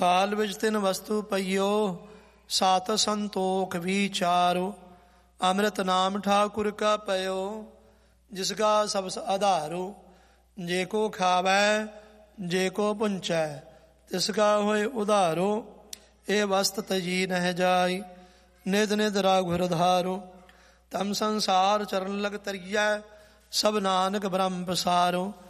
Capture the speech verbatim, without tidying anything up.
ਕਾਲ ਵਿੱਚ ਤਿੰਨ ਵਸਤੂ ਪਈਓ, ਸਤ ਸੰਤੋਖ ਵਿਚਾਰੋ। ਅੰਮ੍ਰਿਤ ਨਾਮ ਠਾਕੁਰ ਕਾ ਪਇਓ, ਜਿਸ ਕਾ ਸਬਸ ਆਧਾਰੋ। ਜੇ ਕੋ ਖਾਵੈ ਜੇ ਕੋ ਪੁੰਚੈ, ਤਿਸ ਕਾ ਹੋਏ ਉਧਾਰੋ। ਇਹ ਵਸਤ ਤਜੀ ਨਹਿ ਜਾਈ, ਨਿਧ ਨਿਧ ਰਾਘੁਰ ਧਾਰੋ। ਤਮ ਸੰਸਾਰ ਚਰਨ ਲਗ ਤਰੀਐ, ਸਭ ਨਾਨਕ ਬ੍ਰਹਮ ਪਸਾਰੋ।